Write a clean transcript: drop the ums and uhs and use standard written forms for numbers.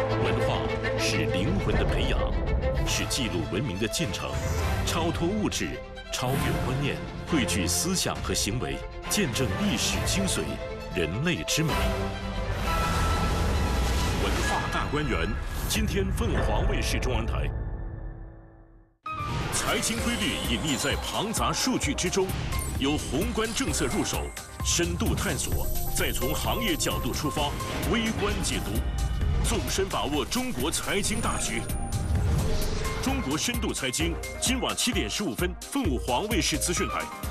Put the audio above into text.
文化是灵魂的培养，是记录文明的进程，超脱物质，超越观念，汇聚思想和行为，见证历史精髓，人类之美。文化大观园，今天凤凰卫视中文台。财经规律隐匿在庞杂数据之中，由宏观政策入手，深度探索，再从行业角度出发，微观解读，纵深把握中国财经大局。中国深度财经，今晚7点15分，凤凰卫视资讯台。